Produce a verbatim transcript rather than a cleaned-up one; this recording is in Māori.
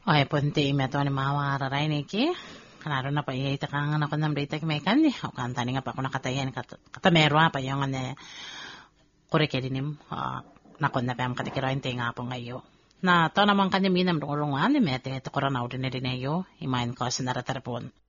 Ay, punti imeto ni mawararay niki. Kanaro na pa iya itakang ako ng data kimekan ni. O kantani nga pa ako nakatayan katamero pa yung ane kurike dinim. Nakon na pa ang katikiro yung tinga po ngayon. Na to naman kaniminam rungurungan ni mete ito koranaw din na din ayo. Imayin ko sa naratarapon.